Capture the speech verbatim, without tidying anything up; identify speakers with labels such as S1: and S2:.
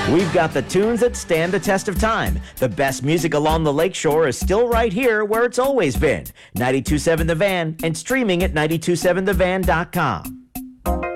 S1: We've got the tunes that stand the test of time. The best music along the lakeshore is still right here where it's always been. ninety-two point seven The Van and streaming at nine two seven the van dot com.